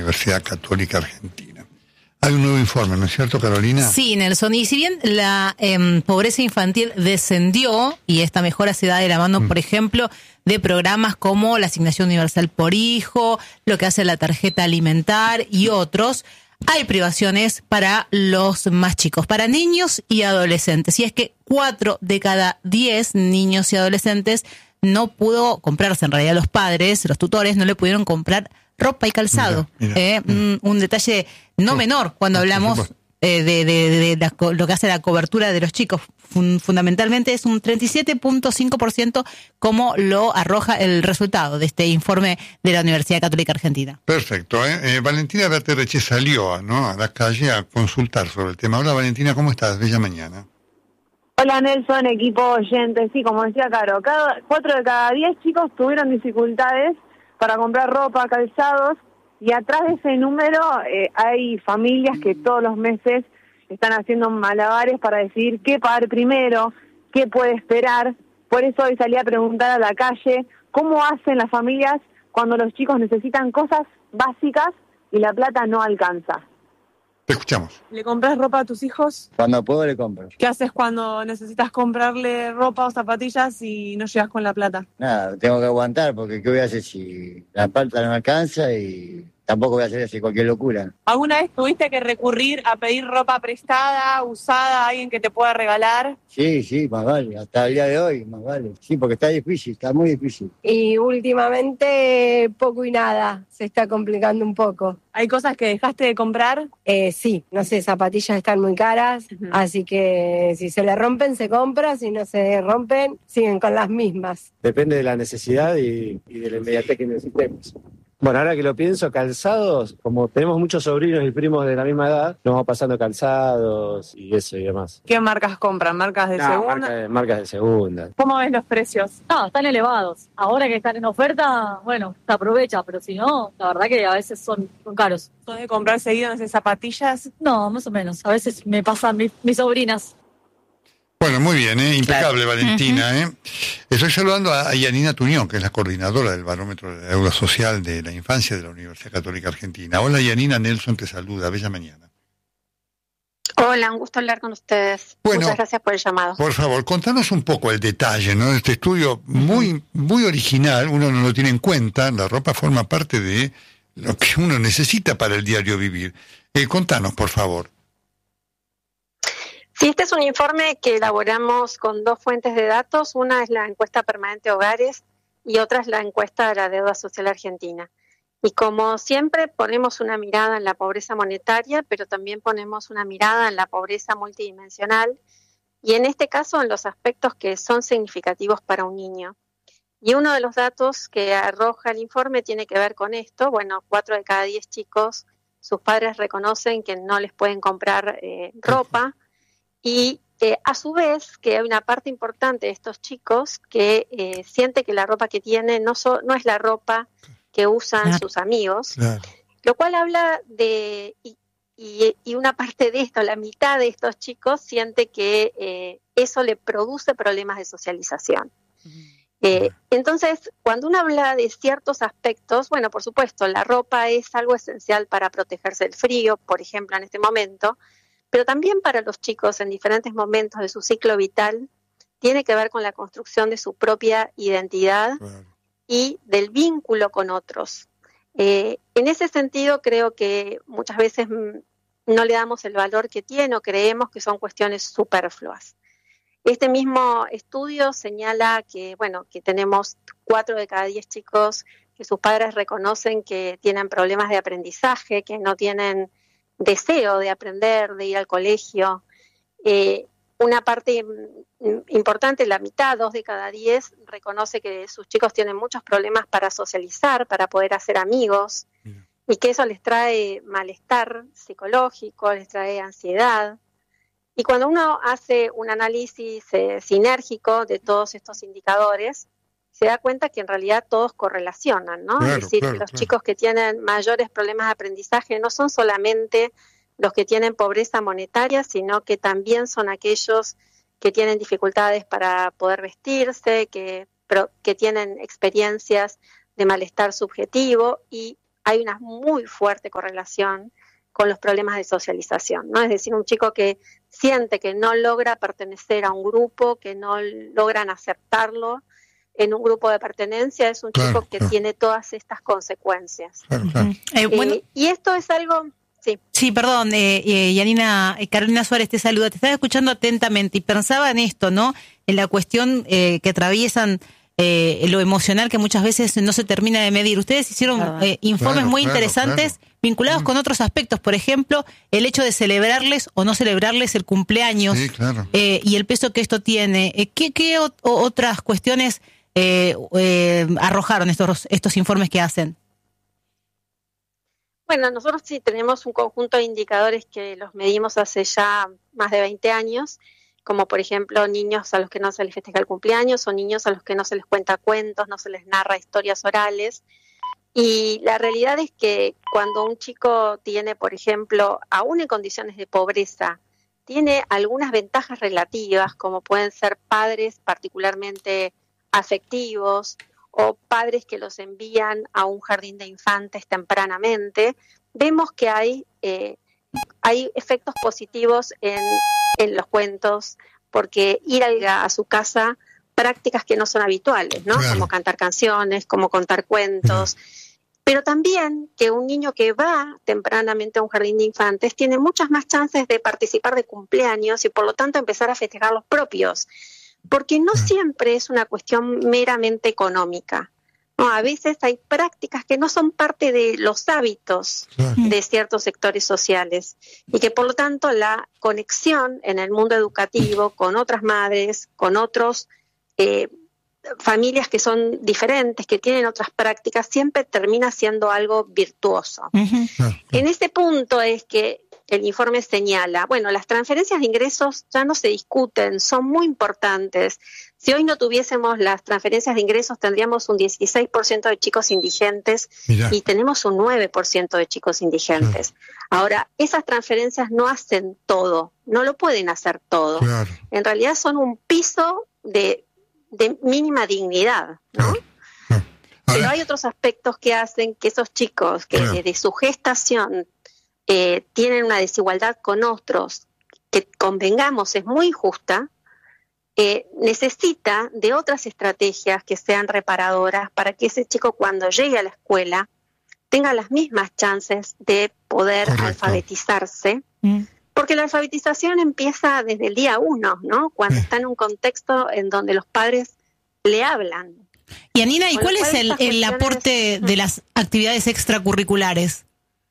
Universidad Católica Argentina. Hay un nuevo informe, ¿no es cierto, Carolina? Sí, Nelson. Y si bien la pobreza infantil descendió, y esta mejora se da de la mano, por ejemplo, de programas como la asignación universal por hijo, lo que hace la tarjeta alimentar y otros, hay privaciones para los más chicos, para niños y adolescentes. Y es que 4 de cada 10 niños y adolescentes no pudo comprarse, en realidad los padres, los tutores, no le pudieron comprar ropa y calzado. Mira. Un detalle no menor cuando hablamos de lo que hace la cobertura de los chicos. Fundamentalmente es un 37.5% como lo arroja el resultado de este informe de la Universidad Católica Argentina. Perfecto. Valentina Bertereche salió, ¿no?, a la calle a consultar sobre el tema. Hola Valentina, ¿cómo estás? Bella mañana. Hola Nelson, equipo oyente. Sí, como decía Caro, 4 de cada 10 chicos tuvieron dificultades para comprar ropa, calzados, y atrás de ese número hay familias que todos los meses están haciendo malabares para decidir qué pagar primero, qué puede esperar. Por eso hoy salí a preguntar a la calle cómo hacen las familias cuando los chicos necesitan cosas básicas y la plata no alcanza. Te escuchamos. ¿Le compras ropa a tus hijos? Cuando puedo le compro. ¿Qué haces cuando necesitas comprarle ropa o zapatillas y no llegas con la plata? Nada, tengo que aguantar porque ¿qué voy a hacer si la plata no me alcanza? Y tampoco voy a hacer así cualquier locura. ¿Alguna vez tuviste que recurrir a pedir ropa prestada, usada, a alguien que te pueda regalar? Sí, más vale. Hasta el día de hoy, más vale. Sí, porque está difícil, está muy difícil. Y últimamente poco y nada, se está complicando un poco. ¿Hay cosas que dejaste de comprar? Sí, no sé, zapatillas están muy caras, así que si se le rompen se compra, si no se rompen siguen con las mismas. Depende de la necesidad y de la inmediatez que necesitemos. Bueno, ahora que lo pienso, calzados, como tenemos muchos sobrinos y primos de la misma edad, nos vamos pasando calzados y eso y demás. ¿Qué marcas compran? ¿Marcas de segunda? Marcas de segunda. ¿Cómo ves los precios? No, están elevados. Ahora que están en oferta, bueno, se aprovecha, pero si no, la verdad que a veces son caros. ¿Sos de comprar seguido, no sé, zapatillas? No, más o menos. A veces me pasan mis sobrinas. Bueno, muy bien, impecable, claro. Valentina. Estoy saludando a Yanina Tuñón, que es la coordinadora del Barómetro de la Deuda Social de la Infancia de la Universidad Católica Argentina. Hola Yanina, Nelson te saluda, bella mañana. Hola, un gusto hablar con ustedes. Bueno, muchas gracias por el llamado. Por favor, contanos un poco el detalle, ¿no? Este estudio muy original, uno no lo tiene en cuenta, la ropa forma parte de lo que uno necesita para el diario vivir. Contanos, por favor. Sí, este es un informe que elaboramos con 2 fuentes de datos. Una es la encuesta permanente Hogares y otra es la encuesta de la deuda social argentina. Y como siempre ponemos una mirada en la pobreza monetaria, pero también ponemos una mirada en la pobreza multidimensional y en este caso en los aspectos que son significativos para un niño. Y uno de los datos que arroja el informe tiene que ver con esto. Bueno, 4 de cada 10 chicos, sus padres reconocen que no les pueden comprar ropa. Y a su vez que hay una parte importante de estos chicos que siente que la ropa que tiene no es la ropa que usan sus amigos, lo cual habla de, y una parte de esto, la mitad de estos chicos siente que eso le produce problemas de socialización. Entonces, cuando uno habla de ciertos aspectos, bueno, por supuesto, la ropa es algo esencial para protegerse del frío, por ejemplo, en este momento, pero también para los chicos en diferentes momentos de su ciclo vital tiene que ver con la construcción de su propia identidad y del vínculo con otros. En ese sentido creo que muchas veces no le damos el valor que tiene o creemos que son cuestiones superfluas. Este mismo estudio señala que, bueno, que tenemos 4 de cada 10 chicos que sus padres reconocen que tienen problemas de aprendizaje, que no tienen deseo de aprender, de ir al colegio. Una parte importante, la mitad, 2 de cada 10, reconoce que sus chicos tienen muchos problemas para socializar, para poder hacer amigos, y que eso les trae malestar psicológico, les trae ansiedad. Y cuando uno hace un análisis sinérgico de todos estos indicadores, se da cuenta que en realidad todos correlacionan, ¿no? Es decir, que los chicos que tienen mayores problemas de aprendizaje no son solamente los que tienen pobreza monetaria, sino que también son aquellos que tienen dificultades para poder vestirse, que tienen experiencias de malestar subjetivo y hay una muy fuerte correlación con los problemas de socialización, ¿no? Es decir, un chico que siente que no logra pertenecer a un grupo, que no logran acertarlo en un grupo de pertenencia, es un chico que tiene todas estas consecuencias. Y esto es algo... Sí, perdón, Yanina, Carolina Suárez te saluda, te estaba escuchando atentamente y pensaba en esto, ¿no? En la cuestión que atraviesan lo emocional que muchas veces no se termina de medir. Ustedes hicieron informes muy interesantes vinculados con otros aspectos, por ejemplo, el hecho de celebrarles o no celebrarles el cumpleaños y el peso que esto tiene. ¿Qué otras cuestiones arrojaron estos informes que hacen? Bueno, nosotros sí tenemos un conjunto de indicadores que los medimos hace ya más de 20 años, como por ejemplo niños a los que no se les festeja el cumpleaños o niños a los que no se les cuenta cuentos, no se les narra historias orales. Y la realidad es que cuando un chico tiene, por ejemplo, aún en condiciones de pobreza, tiene algunas ventajas relativas, como pueden ser padres particularmente afectivos, o padres que los envían a un jardín de infantes tempranamente, vemos que hay efectos positivos en los cuentos, porque ir a su casa, prácticas que no son habituales, ¿no? Como cantar canciones, como contar cuentos, pero también que un niño que va tempranamente a un jardín de infantes tiene muchas más chances de participar de cumpleaños y por lo tanto empezar a festejar los propios. Porque no siempre es una cuestión meramente económica, ¿no? A veces hay prácticas que no son parte de los hábitos de ciertos sectores sociales y que por lo tanto la conexión en el mundo educativo con otras madres, con otros familias que son diferentes, que tienen otras prácticas, siempre termina siendo algo virtuoso. En este punto es que el informe señala, bueno, las transferencias de ingresos ya no se discuten, son muy importantes. Si hoy no tuviésemos las transferencias de ingresos, tendríamos un 16% de chicos indigentes y tenemos un 9% de chicos indigentes. Ahora, esas transferencias no hacen todo, no lo pueden hacer todo. En realidad son un piso de mínima dignidad, ¿no? Pero hay otros aspectos que hacen que esos chicos que desde su gestación tienen una desigualdad con otros, que convengamos es muy injusta, necesita de otras estrategias que sean reparadoras para que ese chico cuando llegue a la escuela tenga las mismas chances de poder alfabetizarse, porque la alfabetización empieza desde el día 1, ¿no? Cuando está en un contexto en donde los padres le hablan. Y Anina, ¿y cuál es el aporte de las actividades extracurriculares?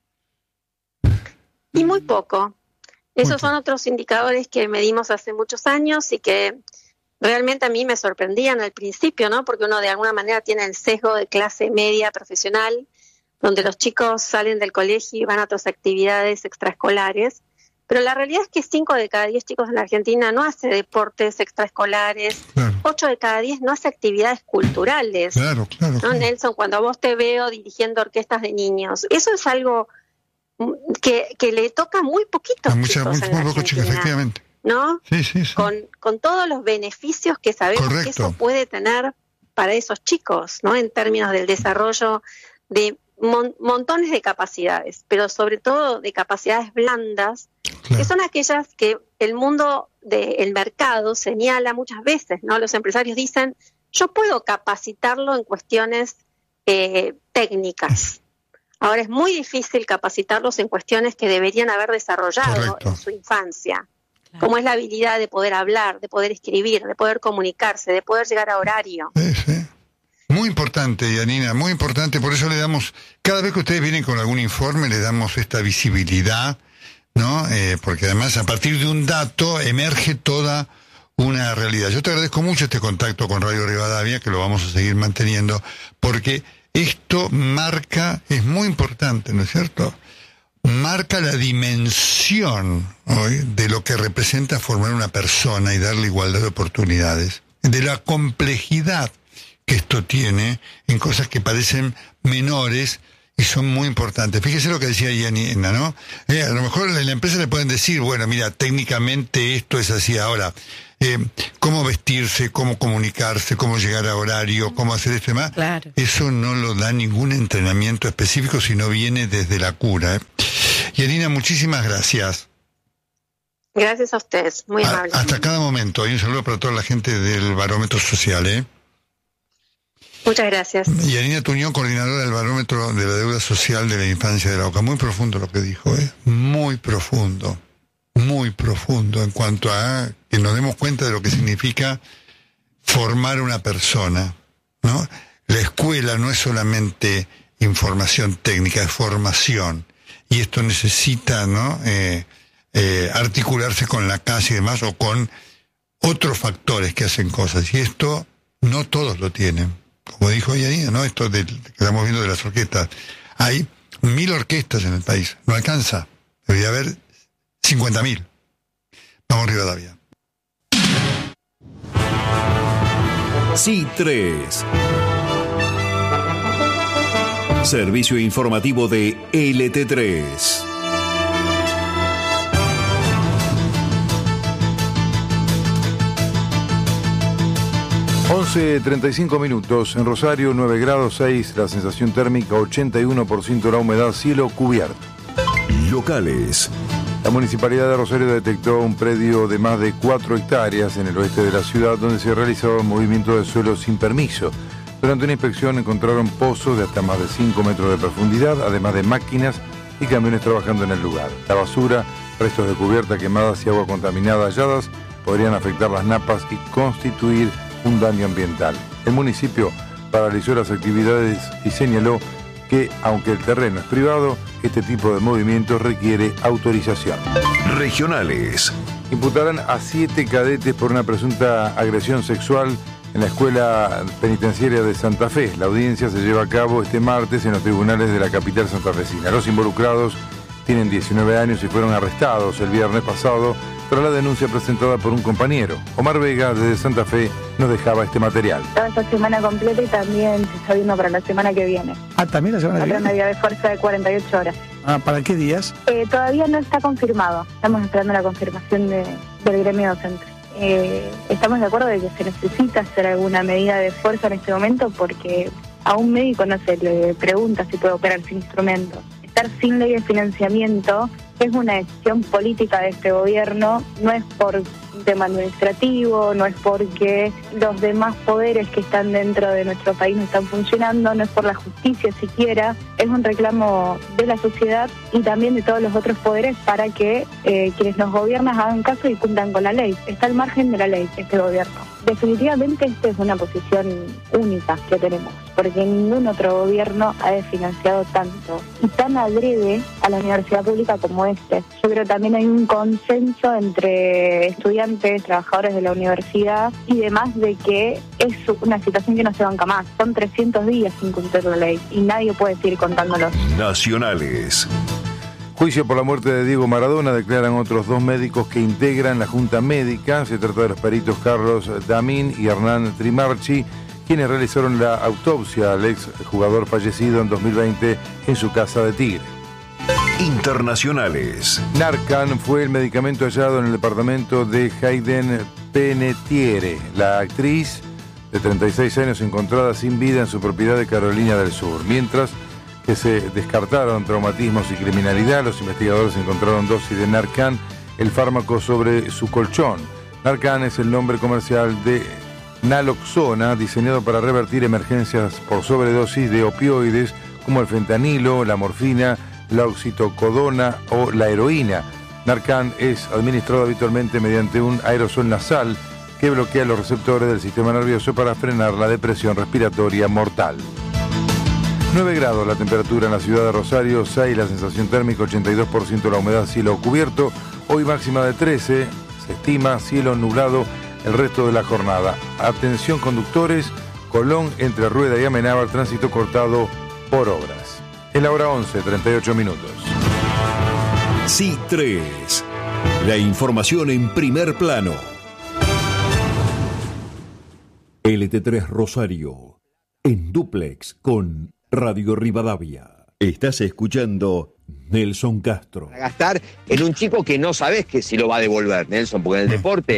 Y muy poco. Esos son otros indicadores que medimos hace muchos años y que realmente a mí me sorprendían al principio, ¿no? Porque uno de alguna manera tiene el sesgo de clase media profesional, donde los chicos salen del colegio y van a otras actividades extraescolares. Pero la realidad es que 5 de cada 10 chicos en la Argentina no hace deportes extraescolares, 8 de cada 10 no hace actividades culturales. ¿No, Nelson? Cuando a vos te veo dirigiendo orquestas de niños, eso es algo que le toca muy poquitos chicos en la Argentina, efectivamente. ¿No? Sí. Con todos los beneficios que sabemos que eso puede tener para esos chicos, ¿no? En términos del desarrollo de montones de capacidades, pero sobre todo de capacidades blandas, que son aquellas que el mundo del mercado señala muchas veces, ¿no? Los empresarios dicen, yo puedo capacitarlo en cuestiones técnicas. Ahora es muy difícil capacitarlos en cuestiones que deberían haber desarrollado en su infancia, como es la habilidad de poder hablar, de poder escribir, de poder comunicarse, de poder llegar a horario. Muy importante, Yanina, muy importante. Por eso le damos, cada vez que ustedes vienen con algún informe, le damos esta visibilidad, ¿no? Porque además a partir de un dato emerge toda una realidad. Yo te agradezco mucho este contacto con Radio Rivadavia, que lo vamos a seguir manteniendo, porque esto marca, es muy importante, ¿no es cierto? Marca la dimensión hoy de lo que representa formar una persona y darle igualdad de oportunidades, de la complejidad que esto tiene en cosas que parecen menores y son muy importantes. Fíjese lo que decía Yanina, ¿no? A lo mejor en la empresa le pueden decir, bueno, mira, técnicamente esto es así. Ahora, cómo vestirse, cómo comunicarse, cómo llegar a horario, cómo hacer esto y demás. Claro. Eso no lo da ningún entrenamiento específico, sino viene desde la cura. Yanina, muchísimas gracias. Gracias a ustedes, muy amables. Hasta cada momento. Y un saludo para toda la gente del Barómetro Social. Muchas gracias. Yanina Tuñón, coordinadora del Barómetro de la Deuda Social de la Infancia de la OCA. Muy profundo lo que dijo, muy profundo en cuanto a que nos demos cuenta de lo que significa formar una persona, ¿no? La escuela no es solamente información técnica, es formación. Y esto necesita, ¿no? Articularse con la casa y demás, o con otros factores que hacen cosas. Y esto no todos lo tienen. Como dijo Yanina, ¿no? Esto que estamos viendo de las orquestas. Hay 1.000 orquestas en el país. No alcanza. Debería haber 50.000. Vamos a Rivadavia. C3. Servicio informativo de LT3. (11:35) en Rosario, 9 grados 6, la sensación térmica 81%, la humedad, cielo cubierto. Locales. La Municipalidad de Rosario detectó un predio de más de 4 hectáreas en el oeste de la ciudad donde se realizaba un movimiento de suelo sin permiso. Durante una inspección encontraron pozos de hasta más de 5 metros de profundidad, además de máquinas y camiones trabajando en el lugar. La basura, restos de cubierta quemadas y agua contaminada halladas podrían afectar las napas y constituir un daño ambiental. El municipio paralizó las actividades y señaló que, aunque el terreno es privado, este tipo de movimientos requiere autorización. Regionales. Imputarán a 7 cadetes por una presunta agresión sexual en la escuela penitenciaria de Santa Fe. La audiencia se lleva a cabo este martes en los tribunales de la capital santafesina. Los involucrados tienen 19 años y fueron arrestados el viernes pasado tras la denuncia presentada por un compañero. Omar Vega, desde Santa Fe, nos dejaba este material. Toda esta semana completa y también se está viendo para la semana que viene. ¿También la semana que viene? Otra medida de fuerza de 48 horas. ¿Para qué días? Todavía no está confirmado. Estamos esperando la confirmación del gremio docente. Estamos de acuerdo de que se necesita hacer alguna medida de fuerza en este momento porque a un médico no se le pregunta si puede operar sin instrumentos. Estar sin ley de financiamiento es una decisión política de este gobierno, no es por un tema administrativo, no es porque los demás poderes que están dentro de nuestro país no están funcionando, no es por la justicia siquiera, es un reclamo de la sociedad y también de todos los otros poderes para que quienes nos gobiernan hagan caso y cumplan con la ley. Está al margen de la ley este gobierno. Definitivamente esta es una posición única que tenemos, porque ningún otro gobierno ha desfinanciado tanto y tan adrede a la universidad pública como este. Yo creo que también hay un consenso entre estudiantes, trabajadores de la universidad y demás de que es una situación que no se banca más. Son 300 días sin cumplir la ley y nadie puede seguir contándolos. Nacionales. Juicio por la muerte de Diego Maradona, declaran otros 2 médicos que integran la Junta Médica. Se trata de los peritos Carlos Damín y Hernán Trimarchi, quienes realizaron la autopsia al ex jugador fallecido en 2020 en su casa de Tigre. Internacionales. Narcan fue el medicamento hallado en el departamento de Hayden Panettiere. La actriz de 36 años encontrada sin vida en su propiedad de Carolina del Sur. Mientras que se descartaron traumatismos y criminalidad, los investigadores encontraron dosis de Narcan, el fármaco, sobre su colchón. Narcan es el nombre comercial de naloxona, diseñado para revertir emergencias por sobredosis de opioides como el fentanilo, la morfina, la oxitocodona o la heroína. Narcan es administrado habitualmente mediante un aerosol nasal que bloquea los receptores del sistema nervioso para frenar la depresión respiratoria mortal. 9 grados la temperatura en la ciudad de Rosario, 6 la sensación térmica, 82% la humedad, cielo cubierto. Hoy máxima de 13, se estima cielo nublado el resto de la jornada. Atención conductores, Colón entre Rueda y Amenábar, tránsito cortado por obras. Es la hora 11:38. C3, la información en primer plano. LT3 Rosario, en dúplex con Radio Rivadavia. Estás escuchando Nelson Castro. Para gastar en un chico que no sabes que si lo va a devolver, Nelson, porque en el deporte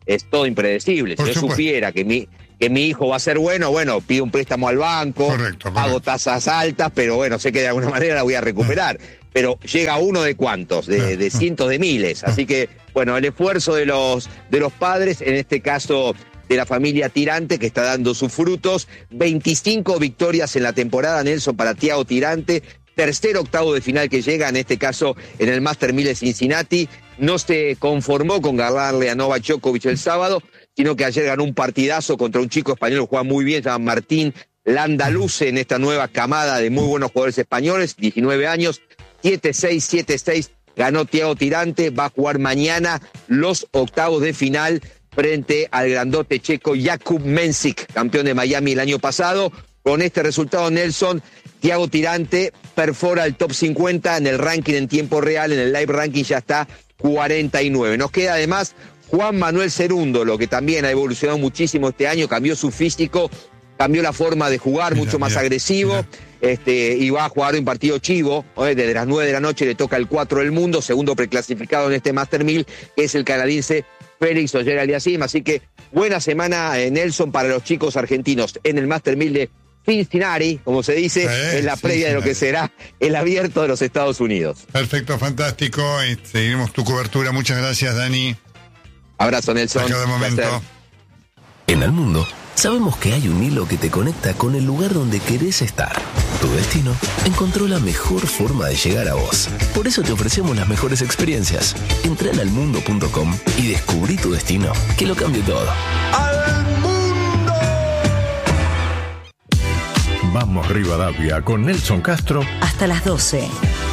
es todo impredecible. Si yo supiera que mi hijo va a ser bueno, pido un préstamo al banco, pago tasas altas, pero bueno, sé que de alguna manera la voy a recuperar. Pero llega uno de cuántos, de cientos de miles. Así que, bueno, el esfuerzo de los padres, en este caso de la familia Tirante, que está dando sus frutos. 25 victorias en la temporada, Nelson, para Thiago Tirante. Tercer octavo de final que llega, en este caso en el Master 1000 de Cincinnati. No se conformó con ganarle a Novak Djokovic el sábado, sino que ayer ganó un partidazo contra un chico español que juega muy bien, se llama Martín Landaluce, en esta nueva camada de muy buenos jugadores españoles, 19 años, 7-6, 7-6, ganó Thiago Tirante, va a jugar mañana los octavos de final frente al grandote checo Jakub Mensik, campeón de Miami el año pasado. Con este resultado, Nelson, Thiago Tirante perfora el top 50 en el ranking en tiempo real, en el live ranking ya está 49. Nos queda además Juan Manuel Cerúndolo, que también ha evolucionado muchísimo este año, cambió su físico, cambió la forma de jugar, mucho más agresivo, y va a jugar un partido chivo, desde las 9 de la noche le toca el 4 del mundo, segundo preclasificado en este Master 1000, que es el canadiense Félix Auger-Aliassime. Así que buena semana, Nelson, para los chicos argentinos en el Master 1000 de Cincinnati, como se dice, en la previa de lo que será el Abierto de los Estados Unidos. Perfecto, fantástico, seguiremos tu cobertura. Muchas gracias, Dani. Abrazo, Nelson. Hasta cada momento. En el mundo, sabemos que hay un hilo que te conecta con el lugar donde querés estar. Tu destino encontró la mejor forma de llegar a vos. Por eso te ofrecemos las mejores experiencias. Entra en almundo.com y descubrí tu destino, que lo cambie todo. Vamos Rivadavia con Nelson Castro. Hasta las 12.